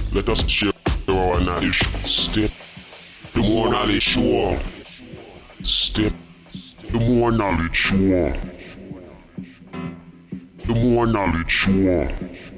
Let us share our knowledge. Step. The more knowledge you want. Step. The more knowledge you want. The more knowledge you want.